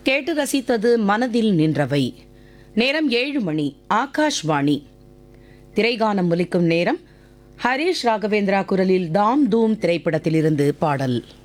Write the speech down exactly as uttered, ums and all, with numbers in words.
கேட்டு ரசித்தது மனதில் நின்றவை. நேரம் ஏழு மணி. ஆகாஷ்வாணி. திரைகானம் ஒலிக்கும் நேரம். ஹரிஷ் ராகவேந்திரா குரலில் தாம் தூம் திரைப்படத்திலிருந்து பாடல்.